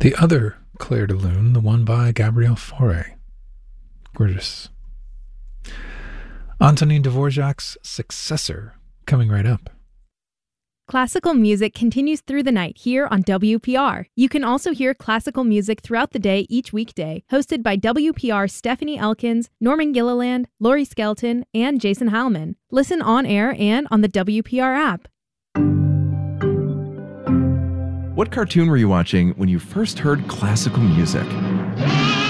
The other Clair de Lune, the one by Gabrielle Fauré. Gorgeous. Antonin Dvorak's successor, coming right up. Classical music continues through the night here on WPR. You can also hear classical music throughout the day each weekday, hosted by WPR's Stephanie Elkins, Norman Gilliland, Laurie Skelton, and Jason Heilman. Listen on air and on the WPR app. What cartoon were you watching when you first heard classical music?